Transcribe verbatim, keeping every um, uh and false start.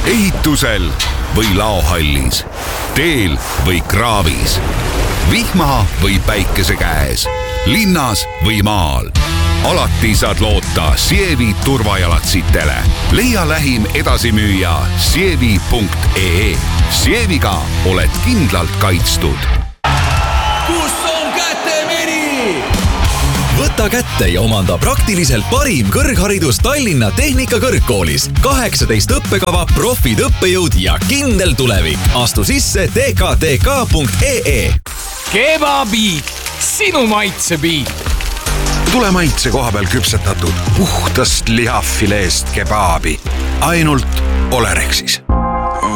ehitusel või laohallis, teel või kraavis, vihma või päikese käes, linnas või maal. Alati saad loota Sievi turvajalatsitele. Leia lähim edasimüüja sievi punkt ee. Sieviga oled kindlalt kaitstud. Kus on kätemeri? Võta kätte ja omanda praktiliselt parim kõrgharidus Tallinna Tehnikakõrgkoolis. kaheksateist õppekava, profid õppejõud ja kindel tulevik. Astu sisse t k t k punkt ee. Kebabiit, sinu maitsebiit. Tule maitse koha peal küpsetatud puhtast lihafileest kebaabi. Ainult Olerexis.